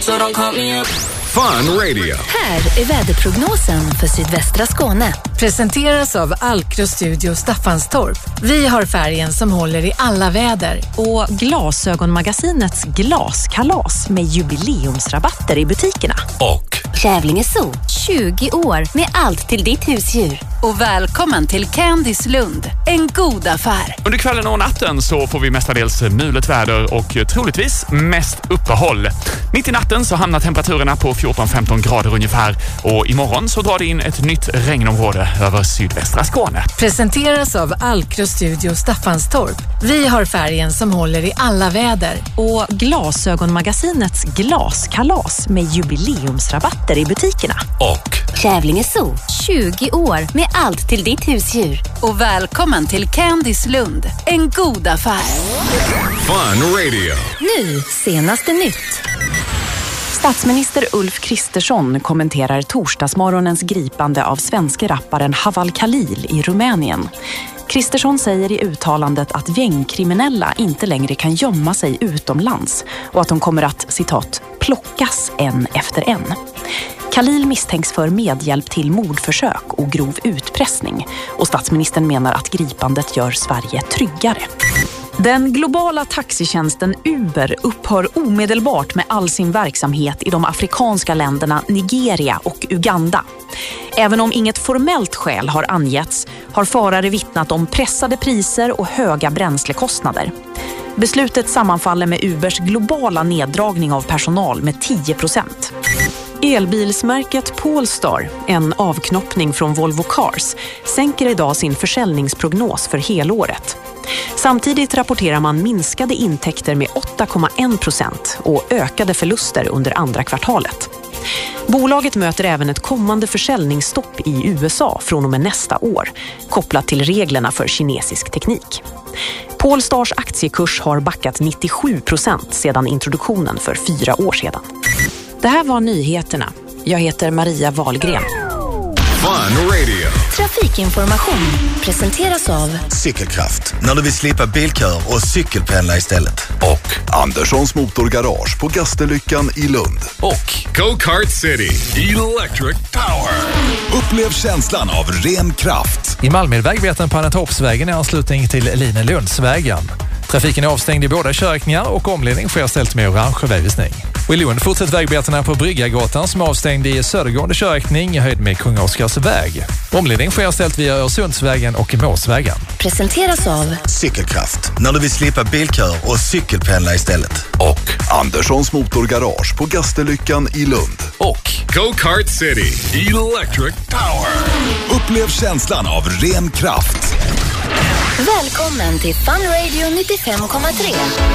so don't call me up. Fun Radio. Här är väderprognosen för sydvästra Skåne. Presenteras av Alkro Studio Staffanstorp. Vi har färgen som håller i alla väder. Och Glasögonmagasinets glaskalas med jubileumsrabatter i butikerna. Och Kävlinge Zoo, 20 år med allt till ditt husdjur. Och välkommen till Candice Lund, en god affär. Under kvällen och natten så får vi mestadels mulet väder och troligtvis mest uppehåll. Mitt i natten så hamnar temperaturerna på 14-15 grader ungefär. Och imorgon så drar det in ett nytt regnområde över sydvästra Skåne. Presenteras av Alkro Studio Staffanstorp. Vi har färgen som håller i alla väder. Och Glasögonmagasinets glaskalas med jubileumsrabatter i butikerna. Och Kävlinge Zoo, 20 år med allt till ditt husdjur. Och välkommen till Candice Lund, en god affär. Fun Radio. Nu, senaste nytt. Statsminister Ulf Kristersson kommenterar torsdagsmorgonens gripande av svenska rapparen Haval Khalil i Rumänien. Kristersson säger i uttalandet att gängkriminella inte längre kan gömma sig utomlands och att de kommer att, citat, plockas en efter en. Khalil misstänks för medhjälp till mordförsök och grov utpressning och statsministern menar att gripandet gör Sverige tryggare. Den globala taxitjänsten Uber upphör omedelbart med all sin verksamhet i de afrikanska länderna Nigeria och Uganda. Även om inget formellt skäl har angetts har förare vittnat om pressade priser och höga bränslekostnader. Beslutet sammanfaller med Ubers globala neddragning av personal med 10%. Elbilsmärket Polestar, en avknoppning från Volvo Cars, sänker idag sin försäljningsprognos för helåret. Samtidigt rapporterar man minskade intäkter med 8,1% och ökade förluster under andra kvartalet. Bolaget möter även ett kommande försäljningsstopp i USA från och med nästa år, kopplat till reglerna för kinesisk teknik. Polestars aktiekurs har backat 97% sedan introduktionen för 4 år sedan. Det här var nyheterna. Jag heter Maria Wahlgren. Fun Radio. Trafikinformation presenteras av Cykelkraft, när du vill slippa bilkör och cykelpendla istället. Och Anderssons Motorgarage på Gastenlyckan i Lund. Och Go-Kart City Electric Power. Upplev känslan av ren kraft. I Malmö är vägbeten på Annetorpsvägen i anslutning till Linelundsvägen. Trafiken är avstängd i båda körriktningar och omledning sker ställt med orange vägvisning. Och i Lund fortsätter vägbetena på Bryggargatan som är avstängd i södergående körriktning i höjd med Kung Oscars väg. Omledning sker ställt via Öresundsvägen och Måsvägen. presenteras av Cykelkraft, när du vill slippa bilkör och cykelpendla istället. Och Anderssons Motorgarage på Gastenlyckan i Lund. Och Go-Kart City Electric Power. Upplev känslan av ren kraft. Välkommen till Fun Radio 95,3.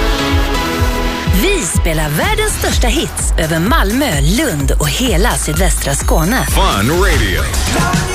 Vi spelar världens största hits över Malmö, Lund och hela sydvästra Skåne. Fun Radio.